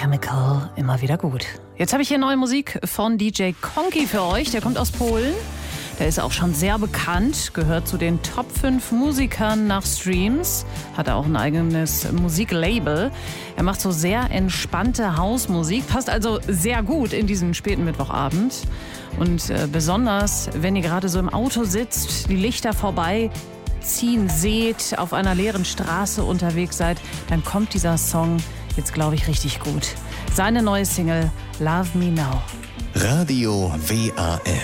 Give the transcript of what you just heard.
Chemical, immer wieder gut. Jetzt habe ich hier neue Musik von DJ Konki für euch. Der kommt aus Polen. Der ist auch schon sehr bekannt, gehört zu den Top 5 Musikern nach Streams, hat auch ein eigenes Musiklabel. Er macht so sehr entspannte Hausmusik, passt also sehr gut in diesen späten Mittwochabend. Und besonders, wenn ihr gerade so im Auto sitzt, die Lichter vorbei ziehen seht, auf einer leeren Straße unterwegs seid, dann kommt dieser Song jetzt, glaube ich, richtig gut. Seine neue Single Love Me Now. Radio WAF.